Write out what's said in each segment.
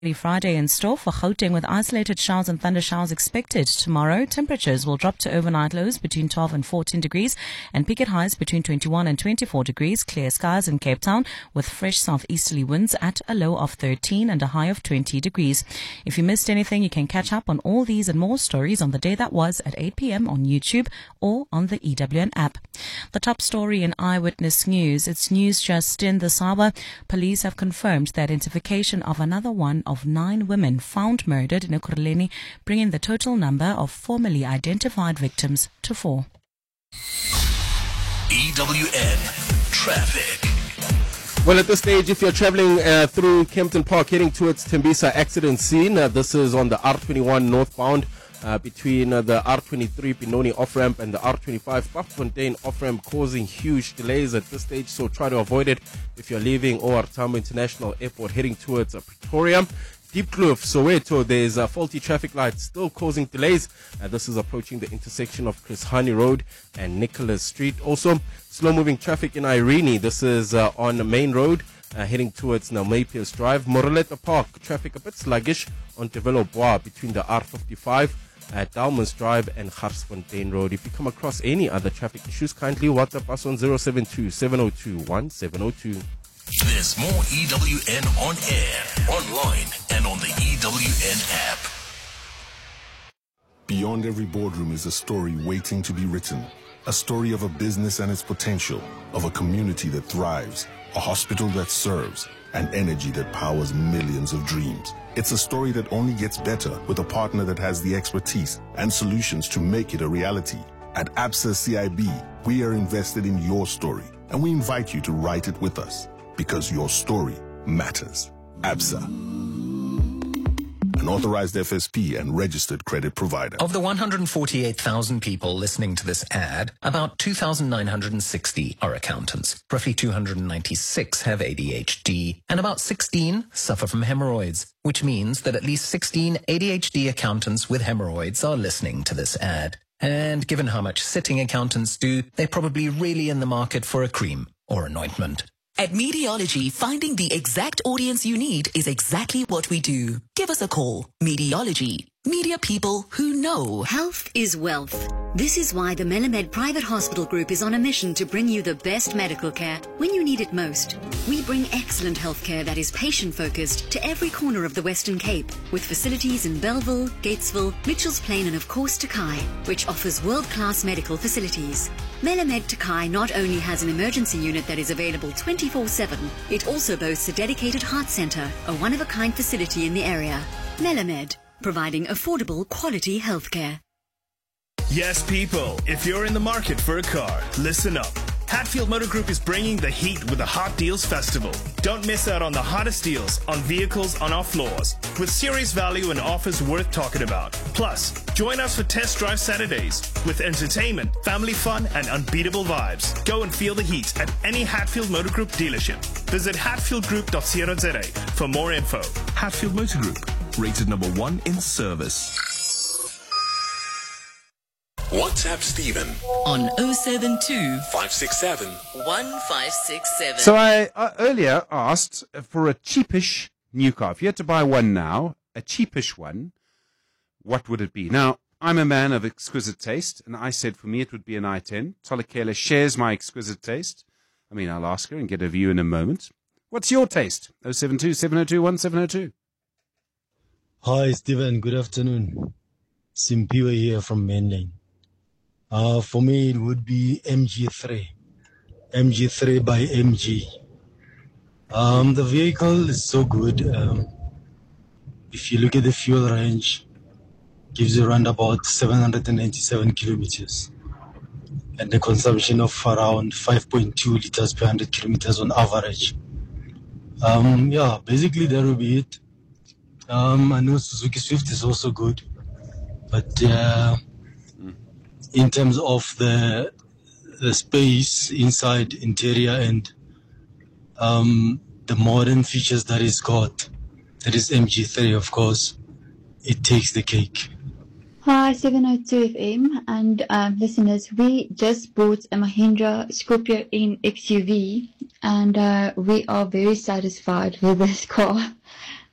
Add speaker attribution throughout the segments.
Speaker 1: Friday in store for Gauteng with isolated showers and thunder showers expected. Tomorrow, temperatures will drop to overnight lows between 12 and 14 degrees and peak at highs between 21 and 24 degrees. Clear skies in Cape Town with fresh southeasterly winds at a low of 13 and a high of 20 degrees. If you missed anything, you can catch up on all these and more stories on the day that was at 8 p.m. on YouTube or on the EWN app. The top story in Eyewitness News. It's news just in this hour. Police have confirmed the identification of another one of 9 women found murdered in Ekurhuleni, bringing the total number of formally identified victims to 4.
Speaker 2: EWN Traffic.
Speaker 3: Well, at this stage, if you're traveling through Kempton Park heading towards Tembisa accident scene, this is on the R21 northbound between the R23 Pinoni off-ramp and the R25 Paffontein off-ramp, causing huge delays at this stage, so try to avoid it if you're leaving OR Tambo International Airport heading towards Pretoria. Diepkloof, Soweto, there's faulty traffic lights still causing delays. This is approaching the intersection of Chris Hani Road and Nicholas Street. Also, slow-moving traffic in Irene. This is on the main road heading towards Maypierce Drive. Moreleta Park, traffic a bit sluggish on Tevelo Bois between the R55 at Dalmas Drive and Garsfontein Road. If you come across any other traffic issues, kindly WhatsApp us on 072-702-1702.
Speaker 2: There's more EWN on air, online, and on the EWN app.
Speaker 4: Beyond every boardroom is a story waiting to be written. A story of a business and its potential, of a community that thrives, a hospital that serves, and energy that powers millions of dreams. It's a story that only gets better with a partner that has the expertise and solutions to make it a reality. At Absa CIB, we are invested in your story, and we invite you to write it with us, because your story matters. Absa, an authorized FSP and registered credit provider.
Speaker 5: Of the 148,000 people listening to this ad, about 2,960 are accountants. Roughly 296 have ADHD, and about 16 suffer from hemorrhoids, which means that at least 16 ADHD accountants with hemorrhoids are listening to this ad. And given how much sitting accountants do, they're probably really in the market for a cream or an ointment.
Speaker 6: At Mediology, finding the exact audience you need is exactly what we do. Give us a call. Mediology. Media people who know.
Speaker 7: Health is wealth. This is why the Melamed Private Hospital Group is on a mission to bring you the best medical care when you need it most. We bring excellent healthcare that is patient-focused to every corner of the Western Cape, with facilities in Bellville, Gatesville, Mitchells Plain and of course Takai, which offers world-class medical facilities. Melamed Takai not only has an emergency unit that is available 24/7, it also boasts a dedicated heart centre, a one-of-a-kind facility in the area. Melamed, providing affordable, quality healthcare.
Speaker 8: Yes, people, if you're in the market for a car, listen up. Hatfield Motor Group is bringing the heat with the Hot Deals Festival. Don't miss out on the hottest deals on vehicles on our floors, with serious value and offers worth talking about. Plus, join us for Test Drive Saturdays with entertainment, family fun, and unbeatable vibes. Go and feel the heat at any Hatfield Motor Group dealership. Visit hatfieldgroup.co.za for more info.
Speaker 2: Hatfield Motor Group, rated number 1 in service. WhatsApp Stephen
Speaker 6: On 072
Speaker 2: 567
Speaker 6: 1567.
Speaker 9: So I earlier asked for a cheapish new car. If you had to buy one now, a cheapish one, what would it be? Now, I'm a man of exquisite taste, and I said for me it would be an i10. Tolakela shares my exquisite taste. I mean, I'll ask her and get a view in a moment. What's your taste? 072 702 1702.
Speaker 10: Hi, Stephen. Good afternoon. Simpiwe here from Mainlane. For me, it would be MG3. MG3 by MG. The vehicle is so good. If you look at the fuel range, gives you around about 797 kilometers. And the consumption of around 5.2 liters per 100 kilometers on average. Basically that will be it. I know Suzuki Swift is also good. But in terms of the space inside, interior, and the modern features that it's got, that is MG3, of course, it takes the cake.
Speaker 11: Hi, 702 FM and listeners. We just bought a Mahindra Scorpio in XUV and we are very satisfied with this car.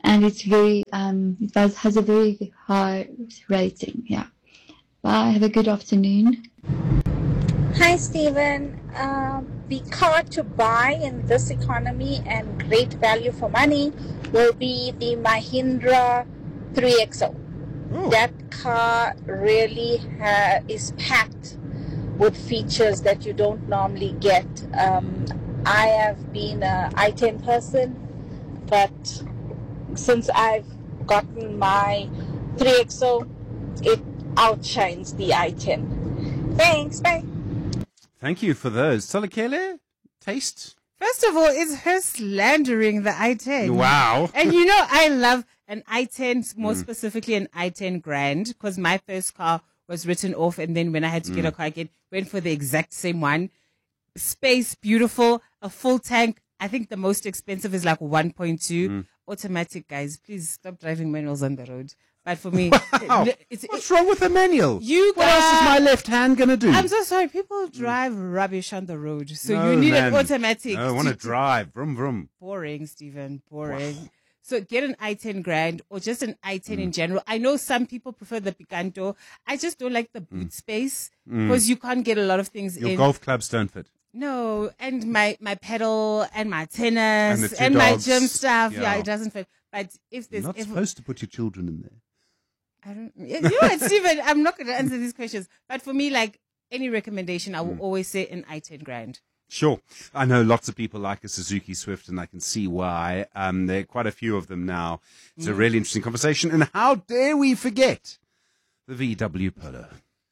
Speaker 11: and it's very has a very high rating. Yeah. Bye. Have a good afternoon.
Speaker 12: Hi, Stephen. The car to buy in this economy and great value for money will be the Mahindra 3XO. That car really is packed with features that you don't normally get. I have been an i10 person, but since I've gotten my 3XO, it outshines the i10. Thanks, bye.
Speaker 9: Thank you for those. Tolakele, taste?
Speaker 13: First of all, it's her slandering the i10.
Speaker 9: Wow.
Speaker 13: And you know, I love an i10, more specifically an i10 Grand, because my first car was written off, and then when I had to get a car again, went for the exact same one. Space, beautiful, a full tank. I think the most expensive is like 1.2. Automatic, guys. Please stop driving manuals on the road. But for me,
Speaker 9: what's wrong with the manual? What else is my left hand going to do?
Speaker 13: I'm so sorry. People drive rubbish on the road. So you need an automatic.
Speaker 9: I want to drive. Vroom, vroom.
Speaker 13: Boring, Stephen. Boring. Wow. So get an i10 Grand or just an i10 in general. I know some people prefer the Picanto. I just don't like the boot space because you can't get a lot of things in.
Speaker 9: Your golf clubs don't fit.
Speaker 13: No, and my pedal and my tennis and my gym stuff. Yeah, it doesn't fit. But if there's...
Speaker 9: You're not supposed to put your children in there.
Speaker 13: I don't... You know what, Stephen? I'm not going to answer these questions. But for me, like any recommendation, I will always say an i10 Grand.
Speaker 9: Sure. I know lots of people like a Suzuki Swift, and I can see why. There are quite a few of them now. It's a really interesting conversation. And how dare we forget the VW Polo?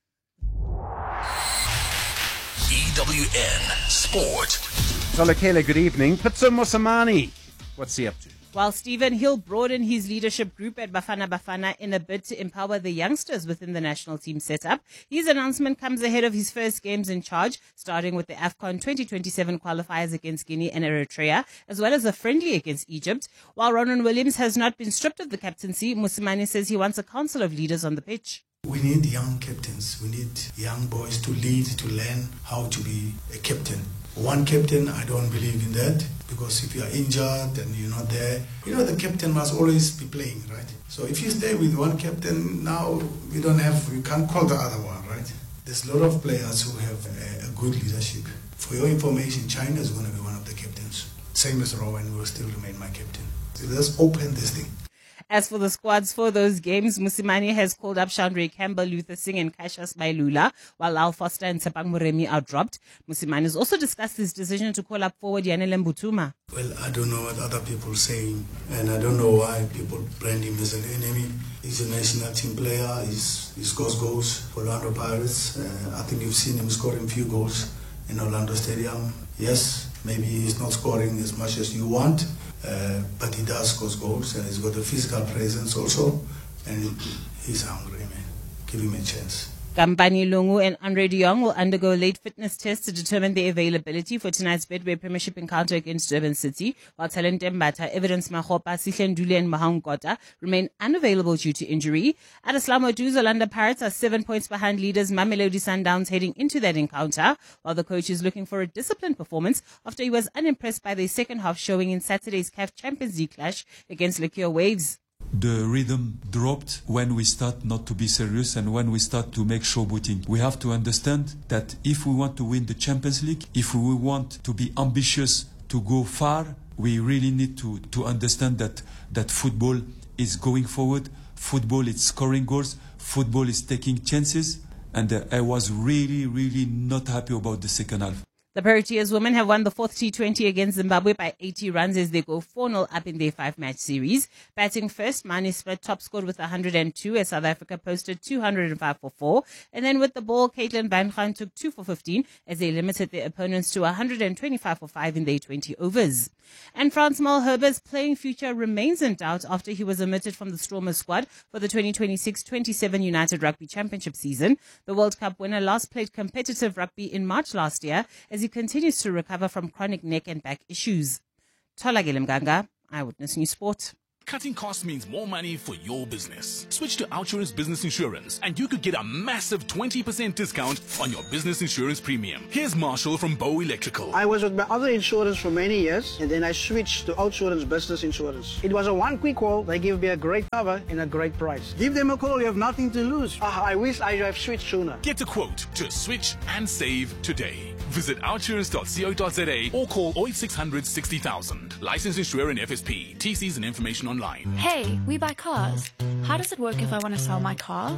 Speaker 2: EWN Sport.
Speaker 9: Tolakele, good evening. Pitso Mosamani, what's he up to?
Speaker 13: While Stephen, he'll broaden his leadership group at Bafana Bafana in a bid to empower the youngsters within the national team setup. His announcement comes ahead of his first games in charge, starting with the AFCON 2027 qualifiers against Guinea and Eritrea, as well as a friendly against Egypt. While Ronan Williams has not been stripped of the captaincy, Mosimane says he wants a council of leaders on the pitch.
Speaker 14: We need young captains. We need young boys to lead, to learn how to be a captain. One captain, I don't believe in that, because if you are injured and you're not there, you know, the captain must always be playing, right? So if you stay with one captain, now we can't call the other one, right? There's a lot of players who have a good leadership. For your information, China is going to be one of the captains. Same as Rowan will still remain my captain. So let's open this thing.
Speaker 13: As for the squads for those games, Mosimane has called up Chandre Campbell, Luther Singh and Cassius Mailula, while Al Foster and Tsepang Moremi are dropped. Mosimane has also discussed his decision to call up forward Yanele Mbutuma.
Speaker 14: Well, I don't know what other people are saying, and I don't know why people brand him as an enemy. He's a national team player. He scores goals for Orlando Pirates. I think you've seen him scoring a few goals in Orlando Stadium. Yes, maybe he's not scoring as much as you want, but he does score goals, and he's got a physical presence also, and he's hungry, man. Give him a chance.
Speaker 13: Kampani Lungu and Andre de Jong will undergo late fitness tests to determine their availability for tonight's Betway Premiership encounter against Durban City, while Talent Mbata, Evidence Mahopa, Sihle Nduli and Mahang Kota remain unavailable due to injury. At Islamo Dues, Orlando Pirates are 7 points behind leaders Mamelodi Sundowns heading into that encounter, while the coach is looking for a disciplined performance after he was unimpressed by their second half showing in Saturday's CAF Champions League clash against Lekio Waves.
Speaker 15: The rhythm dropped when we start not to be serious and when we start to make showboating. We have to understand that if we want to win the Champions League, if we want to be ambitious to go far, we really need to understand that football is going forward, football is scoring goals, football is taking chances, and I was really, really not happy about the second half.
Speaker 13: The Proteas women have won the fourth T20 against Zimbabwe by 80 runs as they go 4-0 up in their 5-match series. Batting first, Mani Split top scored with 102 as South Africa posted 205 for 4. And then with the ball, Caitlin Van Gaan took 2 for 15 as they limited their opponents to 125 for 5 in their 20 overs. And Frans Malherbe's playing future remains in doubt after he was omitted from the Stormers squad for the 2026-27 United Rugby Championship season. The World Cup winner last played competitive rugby in March last year as he continues to recover from chronic neck and back issues. Tola Gilimganga, Eyewitness News Sport.
Speaker 2: Cutting costs means more money for your business. Switch to Outsurance Business Insurance and you could get a massive 20% discount on your business insurance premium. Here's Marshall from Bow Electrical.
Speaker 16: I was with my other insurance for many years and then I switched to Outsurance Business Insurance. It was a one quick call. They give me a great cover and a great price. Give them a call. You have nothing to lose. I wish I have switched sooner.
Speaker 2: Get a quote to switch and save today. Visit outsurance.co.za or call 0800 60,000. Licensed insurer and FSP. TCs and information online.
Speaker 17: Hey, we buy cars. How does it work if I want to sell my car?